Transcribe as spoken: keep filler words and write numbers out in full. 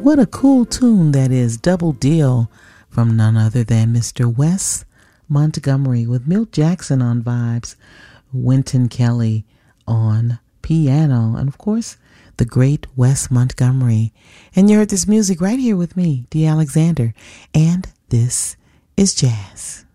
What a cool tune that is. Double Deal from none other than Mister Wes Montgomery with Milt Jackson on vibes, Wynton Kelly on piano, and of course, the great Wes Montgomery. And you heard this music right here with me, Dee Alexander, and this is jazz.